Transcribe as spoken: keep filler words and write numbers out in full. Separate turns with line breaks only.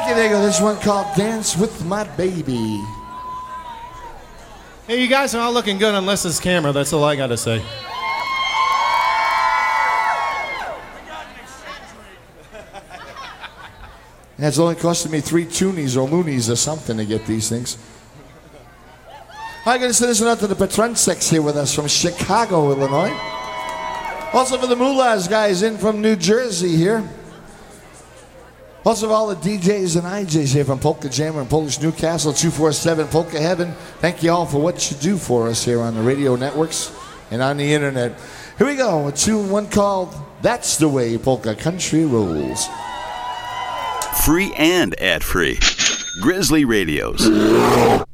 Okay, there you go. This one called Dance With My Baby.
Hey, you guys are not looking good unless it's camera. That's all I got to say.
It's only costing me three toonies or loonies or something to get these things. I'm going to send this one out to the Petrensecs here with us from Chicago, Illinois. Also for the Moolahs guys in from New Jersey here. Also for all the D Js and I Js here from Polka Jammer and Polish Newcastle, two four seven Polka Heaven. Thank you all for what you do for us here on the radio networks and on the internet. Here we go, a tune one called That's the Way Polka Country Rolls.
Free and ad-free. Grizzly Radios.